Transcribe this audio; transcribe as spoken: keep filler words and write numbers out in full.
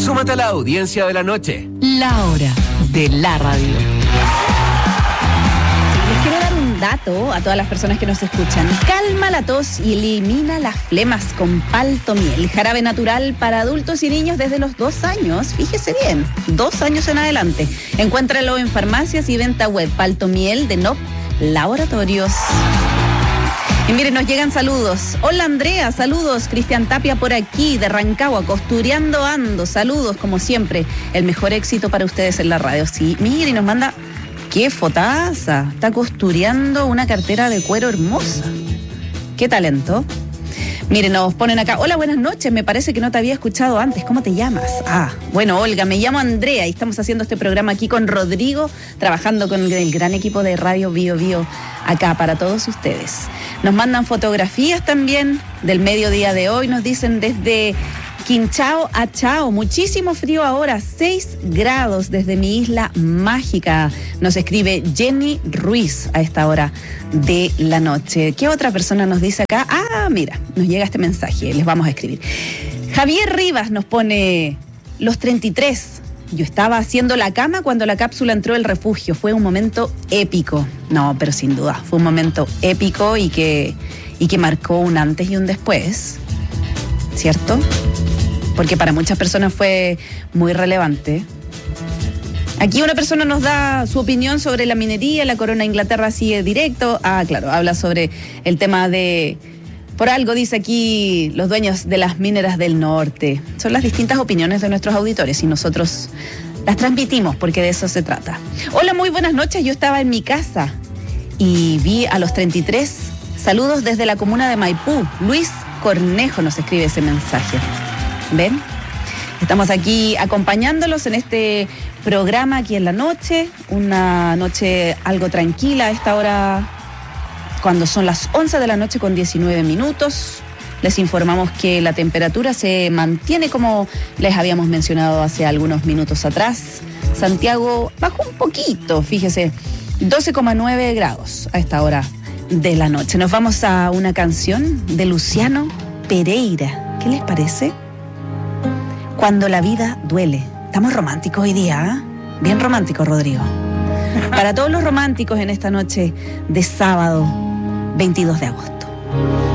Súmate a la audiencia de la noche. La hora de la radio. Les quiero dar un dato a todas las personas que nos escuchan. Calma la tos y elimina las flemas con Paltomiel, jarabe natural para adultos y niños desde los dos años. Fíjese bien, dos años en adelante. Encuéntralo en farmacias y venta web. Paltomiel de N O P Laboratorios. Y miren, nos llegan saludos. Hola Andrea, saludos. Cristian Tapia por aquí, de Rancagua, costureando ando. Saludos, como siempre. El mejor éxito para ustedes en la radio. Sí, miren, nos manda... ¡Qué fotaza! Está costureando una cartera de cuero hermosa. ¡Qué talento! Miren, nos ponen acá. Hola, buenas noches. Me parece que no te había escuchado antes. ¿Cómo te llamas? Ah, bueno, Olga, me llamo Andrea y estamos haciendo este programa aquí con Rodrigo, trabajando con el gran equipo de Radio Bio Bio acá para todos ustedes. Nos mandan fotografías también del mediodía de hoy. Nos dicen desde Quinchao a Chao, muchísimo frío ahora, seis grados desde mi isla mágica. Nos escribe Jenny Ruiz a esta hora de la noche. ¿Qué otra persona nos dice acá? Ah, mira, nos llega este mensaje, les vamos a escribir. Javier Rivas nos pone los treinta y tres. Yo estaba haciendo la cama cuando la cápsula entró al refugio. Fue un momento épico. No, pero sin duda, fue un momento épico y que, y que marcó un antes y un después, ¿cierto? Porque para muchas personas fue muy relevante. Aquí una persona nos da su opinión sobre la minería, la corona de Inglaterra sigue directo. Ah, claro, habla sobre el tema de... Por algo dice aquí los dueños de las mineras del norte. Son las distintas opiniones de nuestros auditores y nosotros las transmitimos porque de eso se trata. Hola, muy buenas noches. Yo estaba en mi casa y vi a los treinta y tres. Saludos desde la comuna de Maipú. Luis Cornejo nos escribe ese mensaje. ¿Ven? Estamos aquí acompañándolos en este programa aquí en la noche, una noche algo tranquila a esta hora, cuando son las once de la noche con diecinueve minutos. Les informamos que la temperatura se mantiene como les habíamos mencionado hace algunos minutos atrás. Santiago bajó un poquito, fíjese, doce coma nueve grados a esta hora de la noche. Nos vamos a una canción de Luciano Pereira. ¿Qué les parece? Cuando la vida duele. Estamos románticos hoy día, ¿eh? Bien románticos, Rodrigo. Para todos los románticos en esta noche de sábado veintidós de agosto.